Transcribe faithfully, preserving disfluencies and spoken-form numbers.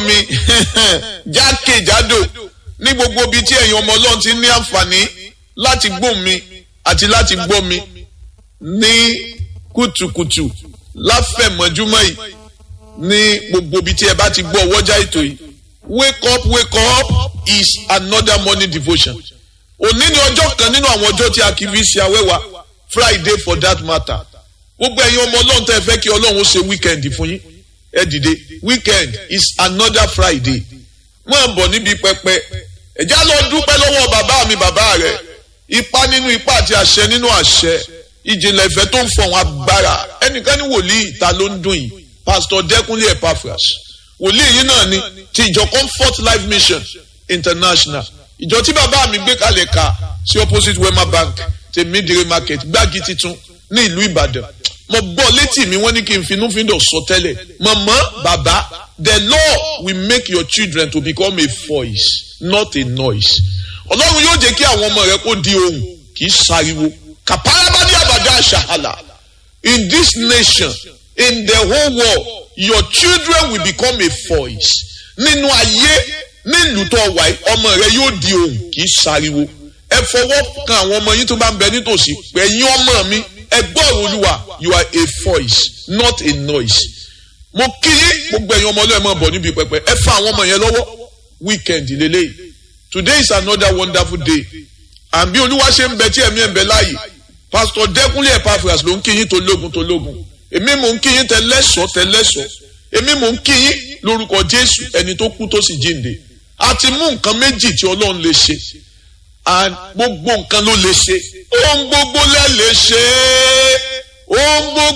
mi jákèjádò ní gbogbo ibi tí ẹ̀yin ọmọ Ọlọ́run ti ní àǹfààní láti gbọ́ mi àti láti gbọ́ mi ní kùtùkùtù láfẹ̀mọ́júmọ́ yìí ní gbogbo ibi tí ẹ bá ti gbọ́ ọwọ́jà ètò yìí. Wake up, wake up is another morning devotion. Òní ni ọjọ́ kan nínú àwọn ọjọ́ tí a kì í fi ṣe awẹ́wà, Friday for that matter. Gbogbo ẹ̀yin ọmọ Ọlọ́run tẹ́ fẹ́ kí Ọlọ́run ó ṣe weekend fún yín. Ẹ dìde, weekend is another Friday. Wọ́n bọ̀ níbi pẹpẹ. Ẹ̀já lọ dúpẹ́ lọ́wọ́ bàbá mi bàbá rẹ̀. Ipá nínú ipá àti àṣẹ nínú àṣẹ. Ìjìnlẹ̀ ìfẹ́ tó ń fọ̀hún agbára. Ẹnìkan ní wòlíì ta ló ń dùn yìí. Pastor Dẹ́kunlé Epaphras. Wòlíì yìí náà ni ti ìjọ Comfort Life Mission International. Ìjọ tí bàbá mi gbé kalẹ̀ ka sí opposite Wema Bank ti Midire Market gbági titun ní ìlú Ìbàdàn. Mo gbọ́ létí mi wọ́n ní kí n finúfíndọ̀ sọ tẹ́lẹ̀. Màmá bàbá, the Lord will make your children to become a voice, not a noise. Ọlọ́run yóò jẹ́ kí àwọn ọmọ rẹ kó di ohùn kì í ṣariwo. Kàpárabádé àbàdá àṣàhàlà. In this nation, in the whole world, your children will become a voice. Nínú ayé nílùú tó wà ọmọ rẹ yóò di ohùn kì í ṣariwo. Ẹ fọwọ́ kan àwọn ọmọ yín tó bá ń bẹ nítòsí. Ẹ̀yin ọmọ mi, ẹ gbọ́ Olúwa, you are a voice, not a noise. Mo kí yín gbogbo ẹ̀yin ọmọ Ọlọ́run máa bọ̀ níbi pẹpẹ. Ẹ fa àwọn ọmọ yẹn lọ́wọ́. Weekend lélẹ́yìí. Today is another wonderful day. And bí Olúwa ṣe ń bẹ tí ẹ̀mí ẹ̀ ń bẹ láàyè. Pastor Dẹ́kunlé Epaphras ló ń kí yín tó lógun tó lógun. Èmi mò ń kí yín tẹ́lẹ́sọ̀ tẹ́lẹ́sọ̀. Èmi mò ń kí yín lórúkọ Jésù ẹni tó kú tó sì jíǹde. A ti mú nǹkan méjì tí Ọlọ́run lè ṣe. And gbogbo nǹkan ló lè ṣe. Ohun gbogbo lẹ lè ṣe. Ohun gbogbo.